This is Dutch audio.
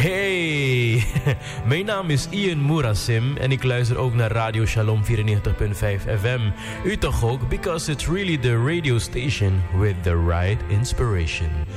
Hey, mijn naam is Ian Murasim en ik luister ook naar Radio Shalom 94.5 FM. U toch ook? Because it's really the radio station with the right inspiration.